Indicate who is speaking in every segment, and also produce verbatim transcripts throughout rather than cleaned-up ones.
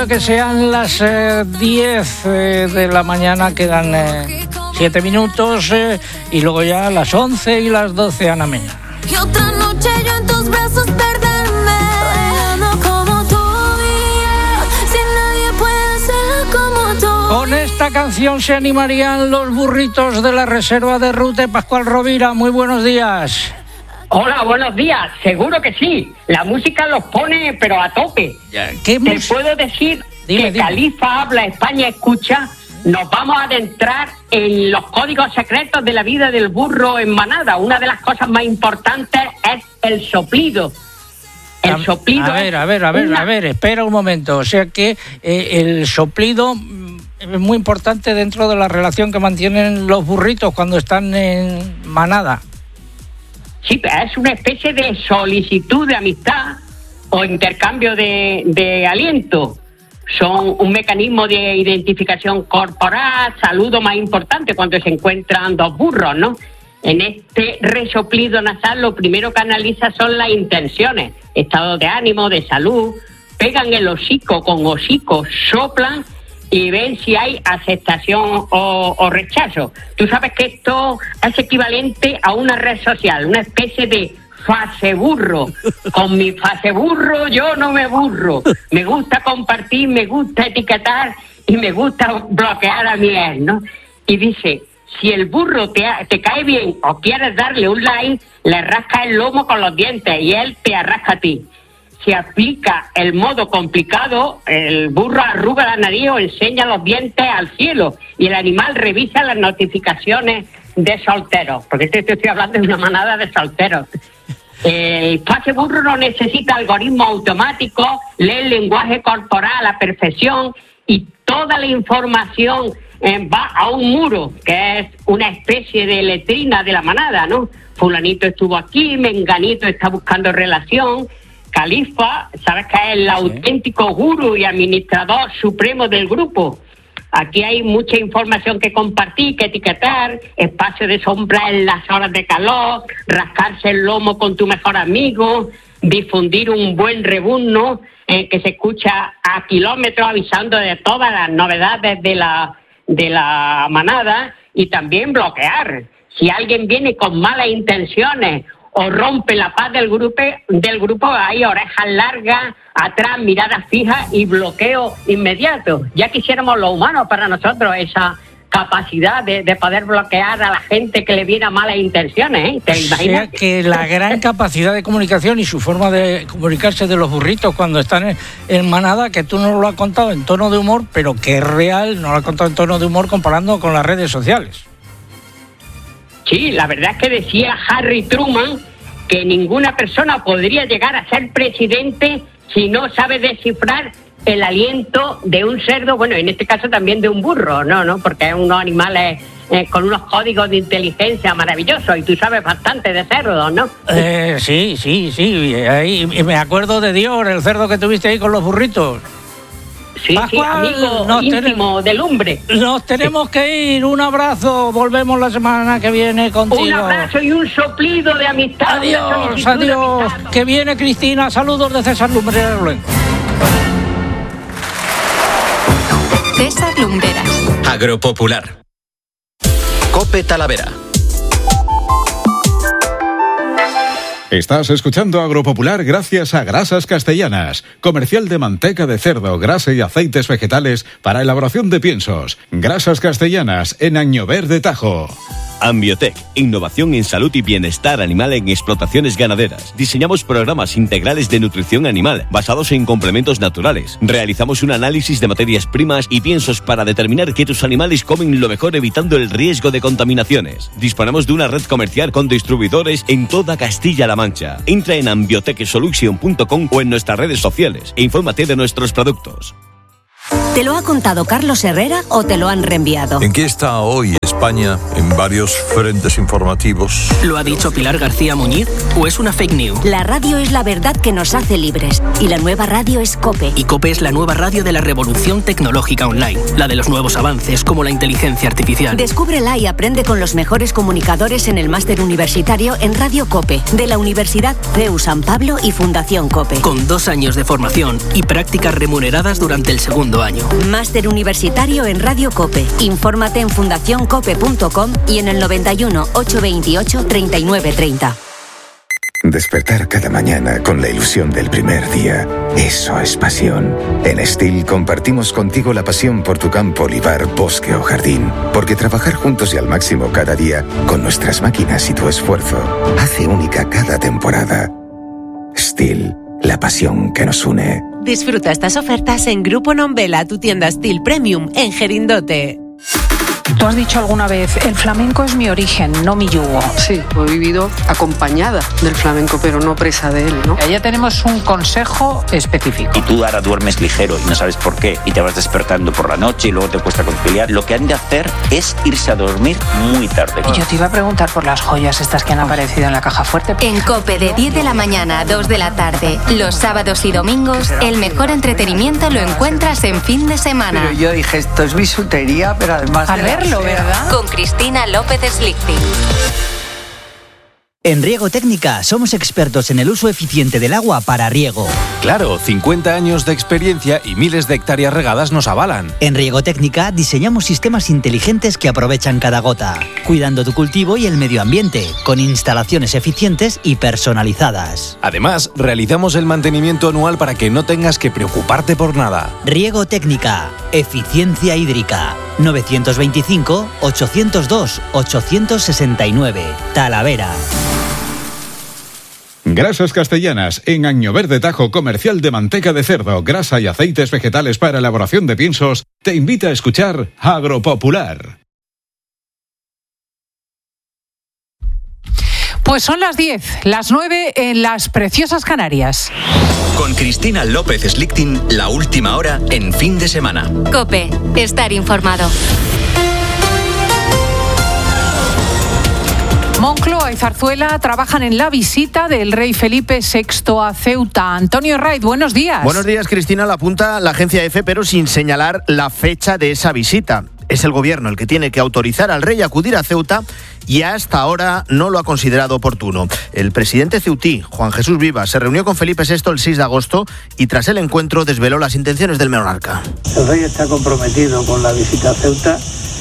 Speaker 1: de que sean las eh, diez eh, de la mañana, quedan eh, siete minutos eh, y luego ya las once y las doce, Ana Mena.
Speaker 2: Y otra noche yo en tus brazos perderme, bailando como tú y yo, si nadie puede ser como tú.
Speaker 1: Con esta canción se animarían los burritos de la reserva de Rute. Pascual Rovira, muy buenos días.
Speaker 3: Hola, buenos días. Seguro que sí. La música los pone, pero a tope.
Speaker 1: ¿Qué
Speaker 3: Te
Speaker 1: mus-
Speaker 3: puedo decir
Speaker 1: Dime,
Speaker 3: que
Speaker 1: dime.
Speaker 3: Califa habla, España escucha. Nos vamos a adentrar en los códigos secretos de la vida del burro en manada. Una de las cosas más importantes es el soplido. El
Speaker 1: A-
Speaker 3: soplido.
Speaker 1: A ver, a ver, a ver,
Speaker 3: una-
Speaker 1: a ver, espera un momento. O sea que eh, el soplido mm, es muy importante dentro de la relación que mantienen los burritos cuando están en manada.
Speaker 3: Sí, es una especie de solicitud de amistad o intercambio de, de aliento. Son un mecanismo de identificación corporal, saludo más importante cuando se encuentran dos burros, ¿no? En este resoplido nasal lo primero que analiza son las intenciones, estado de ánimo, de salud, pegan el hocico con hocico, soplan y ven si hay aceptación o, o rechazo. Tú sabes que esto es equivalente a una red social, una especie de fase burro. Con mi fase burro yo no me burro. Me gusta compartir, me gusta etiquetar y me gusta bloquear a mi ex, ¿no? Y dice, si el burro te, te cae bien o quieres darle un like, le rasca el lomo con los dientes y él te arrasca a ti. Si aplica el modo complicado, el burro arruga la nariz o enseña los dientes al cielo y el animal revisa las notificaciones de solteros, porque te, te estoy hablando de una manada de solteros. El fase burro no necesita algoritmo automático, lee el lenguaje corporal a la perfección y toda la información eh, va a un muro, que es una especie de letrina de la manada, ¿no? Fulanito estuvo aquí, menganito está buscando relación. Califa, sabes que es el auténtico gurú y administrador supremo del grupo. Aquí hay mucha información que compartir, que etiquetar, espacio de sombra en las horas de calor, rascarse el lomo con tu mejor amigo, difundir un buen rebuzno eh, que se escucha a kilómetros avisando de todas las novedades de la, de la manada y también bloquear. Si alguien viene con malas intenciones o rompe la paz del grupo, del grupo hay orejas largas, atrás miradas fijas y bloqueo inmediato. Ya quisiéramos los humanos para nosotros esa capacidad de, de poder bloquear a la gente que le viene a malas intenciones, ¿eh? ¿Te
Speaker 1: O sea
Speaker 3: imaginas?
Speaker 1: que la gran capacidad de comunicación y su forma de comunicarse de los burritos cuando están en, en manada, que tú no lo has contado en tono de humor, pero que es real, no lo has contado en tono de humor comparando con las redes sociales.
Speaker 3: Sí, la verdad es que decía Harry Truman que ninguna persona podría llegar a ser presidente si no sabe descifrar el aliento de un cerdo, bueno, en este caso también de un burro, no, no, porque es unos animales eh, con unos códigos de inteligencia maravillosos y tú sabes bastante de cerdos, ¿no?
Speaker 1: Eh, sí, sí, sí, ahí, y me acuerdo de Dior, el cerdo que tuviste ahí con los burritos.
Speaker 3: Sí,
Speaker 1: Pascual,
Speaker 3: sí, amigo
Speaker 1: nos
Speaker 3: íntimo
Speaker 1: tenemos-
Speaker 3: del lumbre.
Speaker 1: Nos tenemos que ir, un abrazo, volvemos la semana que viene contigo.
Speaker 3: Un abrazo y un soplido de amistad. una
Speaker 1: Adiós,
Speaker 3: solicitud de
Speaker 1: adiós,
Speaker 3: amistad.
Speaker 1: que viene Cristina, saludos de César Lumbrera Luengo.
Speaker 4: César Lumbreras.
Speaker 5: Agropopular. Cope Talavera.
Speaker 6: Estás escuchando Agropopular gracias a Grasas Castellanas, comercial de manteca de cerdo, grasa y aceites vegetales para elaboración de piensos. Grasas Castellanas en Añover de Tajo.
Speaker 7: Ambiotec, innovación en salud y bienestar animal en explotaciones ganaderas. Diseñamos programas integrales de nutrición animal basados en complementos naturales. Realizamos un análisis de materias primas y piensos para determinar que tus animales comen lo mejor evitando el riesgo de contaminaciones. Disponemos de una red comercial con distribuidores en toda Castilla-La Mancha. Entra en ambiotec solution punto com o en nuestras redes sociales e infórmate de nuestros productos.
Speaker 4: ¿Te lo ha contado Carlos Herrera o te lo han reenviado?
Speaker 8: ¿En qué está hoy España? España en varios frentes informativos.
Speaker 9: ¿Lo ha dicho Pilar García Muñiz o es una fake news?
Speaker 10: La radio es la verdad que nos hace libres y la nueva radio es COPE.
Speaker 9: Y COPE es la nueva radio de la revolución tecnológica online, la de los nuevos avances como la inteligencia artificial.
Speaker 10: Descúbrela y aprende con los mejores comunicadores en el máster universitario en Radio COPE, de la Universidad C E U San Pablo y Fundación COPE.
Speaker 9: Con dos años de formación y prácticas remuneradas durante el segundo año.
Speaker 10: Máster universitario en Radio COPE. Infórmate en fundación cope punto com y en el noventa y uno, ochocientos veintiocho, treinta y nueve treinta.
Speaker 11: Despertar cada mañana con la ilusión del primer día. Eso es pasión. En Stihl compartimos contigo la pasión por tu campo, olivar, bosque o jardín. Porque trabajar juntos y al máximo cada día, con nuestras máquinas y tu esfuerzo, hace única cada temporada. Stihl, la pasión que nos une.
Speaker 12: Disfruta estas ofertas en Grupo Nombela, tu tienda Stihl Premium en Gerindote.
Speaker 13: Tú has dicho alguna vez, el flamenco es mi origen, no mi yugo.
Speaker 14: Sí, he vivido acompañada del flamenco, pero no presa de él, ¿no?
Speaker 13: Ya tenemos un consejo específico.
Speaker 15: Y tú ahora duermes ligero y no sabes por qué, y te vas despertando por la noche y luego te cuesta conciliar. Lo que han de hacer es irse a dormir muy tarde.
Speaker 13: Y yo te iba a preguntar por las joyas estas que han aparecido en la caja fuerte.
Speaker 4: En COPE de diez de la mañana a dos de la tarde, los sábados y domingos, el mejor entretenimiento lo encuentras en fin de semana.
Speaker 16: Pero yo dije, esto es bisutería, pero además...
Speaker 13: A verlo, ¿verdad?
Speaker 4: Con Cristina López Slichting.
Speaker 17: En Riego Técnica somos expertos en el uso eficiente del agua para riego.
Speaker 18: Claro, cincuenta años de experiencia y miles de hectáreas regadas nos avalan.
Speaker 17: En Riego Técnica diseñamos sistemas inteligentes que aprovechan cada gota, cuidando tu cultivo y el medio ambiente, con instalaciones eficientes y personalizadas.
Speaker 18: Además, realizamos el mantenimiento anual para que no tengas que preocuparte por nada.
Speaker 17: Riego Técnica, eficiencia hídrica. novecientos veinticinco, ochocientos dos, ochocientos sesenta y nueve, Talavera.
Speaker 6: Grasas Castellanas, en Año Verde Tajo Comercial de Manteca de Cerdo, Grasa y Aceites Vegetales para elaboración de piensos, te invita a escuchar Agropopular.
Speaker 13: Pues son las diez, las nueve en las preciosas Canarias.
Speaker 5: Con Cristina López Slichting, la última hora en fin de semana.
Speaker 4: COPE, estar informado.
Speaker 13: Moncloa y Zarzuela trabajan en la visita del rey Felipe sexto a Ceuta. Antonio Raiz, buenos días.
Speaker 19: Buenos días, Cristina. Lo apunta la agencia EFE, pero sin señalar la fecha de esa visita. Es el gobierno el que tiene que autorizar al rey a acudir a Ceuta y hasta ahora no lo ha considerado oportuno. El presidente ceutí, Juan Jesús Vivas, se reunió con Felipe sexto el seis de agosto y tras el encuentro desveló las intenciones del monarca.
Speaker 20: El rey está comprometido con la visita a Ceuta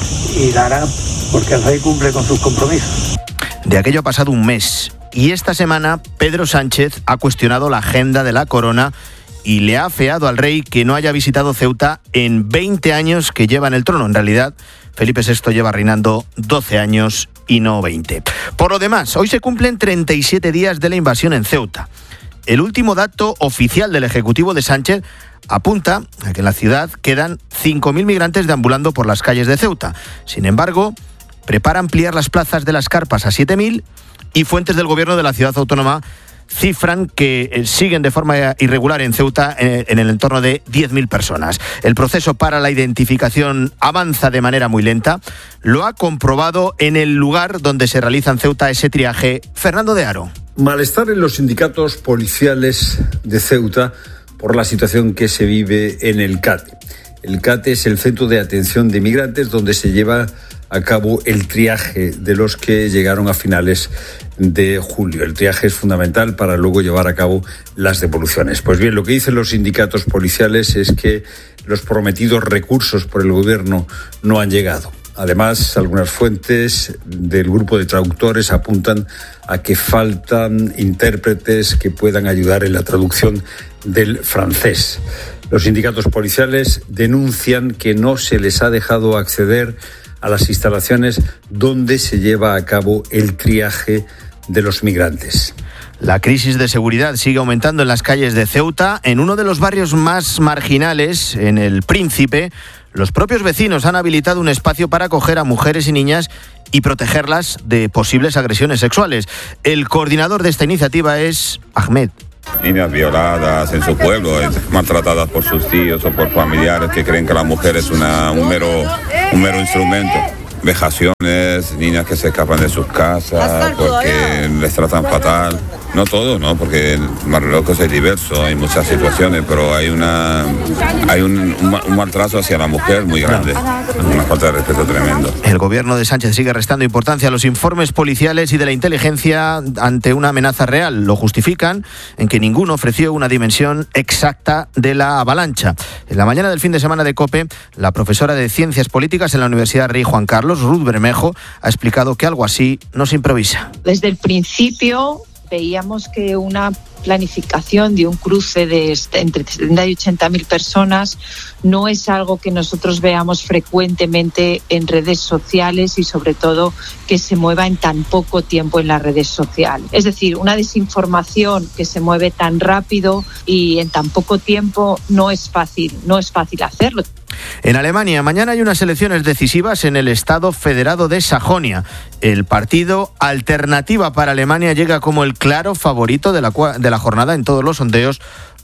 Speaker 20: y la hará porque el rey cumple con sus compromisos.
Speaker 19: De aquello ha pasado un mes y esta semana Pedro Sánchez ha cuestionado la agenda de la corona y le ha afeado al rey que no haya visitado Ceuta en veinte años que lleva en el trono. En realidad, Felipe sexto lleva reinando doce años y no veinte. Por lo demás, hoy se cumplen treinta y siete días de la invasión en Ceuta. El último dato oficial del Ejecutivo de Sánchez apunta a que en la ciudad quedan cinco mil migrantes deambulando por las calles de Ceuta. Sin embargo, prepara ampliar las plazas de las carpas a siete mil y fuentes del gobierno de la ciudad autónoma cifran que siguen de forma irregular en Ceuta en el entorno de diez mil personas. El proceso para la identificación avanza de manera muy lenta. Lo ha comprobado en el lugar donde se realiza en Ceuta ese triaje Fernando de Haro.
Speaker 21: Malestar en los sindicatos policiales de Ceuta por la situación que se vive en el CATE. El CATE es el Centro de Atención de Migrantes donde se lleva a cabo el triaje de los que llegaron a finales de julio. El triaje es fundamental para luego llevar a cabo las devoluciones. Pues bien, lo que dicen los sindicatos policiales es que los prometidos recursos por el gobierno no han llegado. Además, algunas fuentes del grupo de traductores apuntan a que faltan intérpretes que puedan ayudar en la traducción del francés. Los sindicatos policiales denuncian que no se les ha dejado acceder a las instalaciones donde se lleva a cabo el triaje de los migrantes.
Speaker 19: La crisis de seguridad sigue aumentando en las calles de Ceuta. En uno de los barrios más marginales, en El Príncipe, los propios vecinos han habilitado un espacio para acoger a mujeres y niñas y protegerlas de posibles agresiones sexuales. El coordinador de esta iniciativa es Ahmed.
Speaker 22: Niñas violadas en su pueblo, maltratadas por sus tíos o por familiares que creen que la mujer es una, un, mero, un mero instrumento. vejaciones, niñas que se escapan de sus casas porque les tratan fatal. No todo, ¿no? Porque Marruecos es diverso, hay muchas situaciones, pero hay una hay un, un, un maltrato hacia la mujer muy grande, una falta de respeto tremendo.
Speaker 19: El gobierno de Sánchez sigue restando importancia a los informes policiales y de la inteligencia ante una amenaza real. Lo justifican en que ninguno ofreció una dimensión exacta de la avalancha. En la mañana del fin de semana de COPE, la profesora de Ciencias Políticas en la Universidad Rey Juan Carlos, Ruth Bermejo, ha explicado que algo así no se improvisa.
Speaker 2: Desde el principio veíamos que una planificación de un cruce de entre setenta y ochenta mil personas no es algo que nosotros veamos frecuentemente en redes sociales y sobre todo que se mueva en tan poco tiempo en las redes sociales. Es decir, una desinformación que se mueve tan rápido y en tan poco tiempo no es fácil, no es fácil hacerlo.
Speaker 19: En Alemania, mañana hay unas elecciones decisivas en el Estado Federado de Sajonia. El partido Alternativa para Alemania llega como el claro favorito de la, de la jornada en todos los sondeos,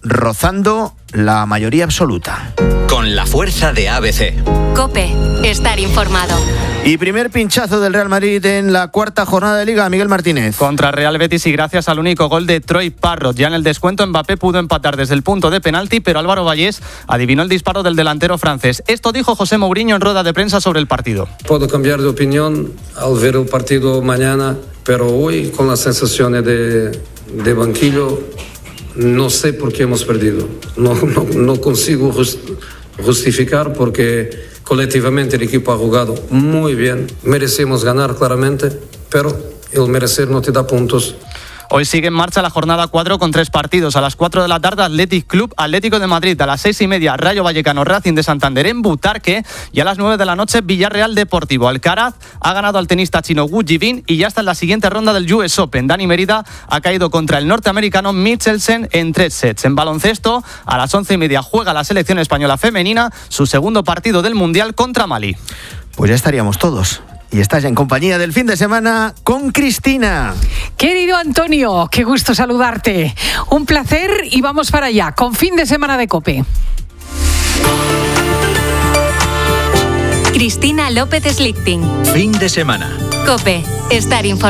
Speaker 19: rozando la mayoría absoluta.
Speaker 5: Con la fuerza de A B C.
Speaker 4: COPE, estar informado.
Speaker 19: Y primer pinchazo del Real Madrid en la cuarta jornada de Liga, Miguel Martínez.
Speaker 3: Contra Real Betis y gracias al único gol de Troy Parrott. Ya en el descuento Mbappé pudo empatar desde el punto de penalti, pero Álvaro Vallés adivinó el disparo del delantero francés. Esto dijo José Mourinho en rueda de prensa sobre el partido.
Speaker 23: Puedo cambiar de opinión al ver el partido mañana, pero hoy con las sensaciones de, de banquillo no sé por qué hemos perdido. No, no, no consigo just, justificar porque colectivamente el equipo ha jugado muy bien. Merecemos ganar claramente, pero el merecer no te da puntos.
Speaker 3: Hoy sigue en marcha la jornada cuatro con tres partidos. A las cuatro de la tarde, Athletic Club, Atlético de Madrid. A las seis y media, Rayo Vallecano, Racing de Santander en Butarque. Y a las nueve de la noche, Villarreal Deportivo. Alcaraz ha ganado al tenista chino Wu Jibin y ya está en la siguiente ronda del U S Open. Dani Merida ha caído contra el norteamericano Michelsen en tres sets. En baloncesto, a las once y media juega la selección española femenina su segundo partido del Mundial contra Malí.
Speaker 19: Pues ya estaríamos todos. Y estás en compañía del fin de semana con Cristina.
Speaker 13: Querido Antonio, qué gusto saludarte. Un placer y vamos para allá, con fin de semana de COPE.
Speaker 4: Cristina López Slichting.
Speaker 5: Fin de semana.
Speaker 4: COPE, estar informado.